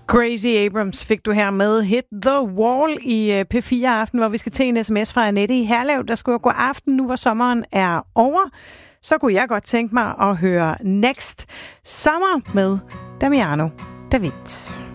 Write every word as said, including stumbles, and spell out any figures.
Gracie Abrams fik du her med Hit the Wall i P fire Aften, hvor vi skal til en sms fra Annette i Herlev, der skriver: god aften, nu hvor sommeren er over, så kunne jeg godt tænke mig at høre Next Summer med Damiano David.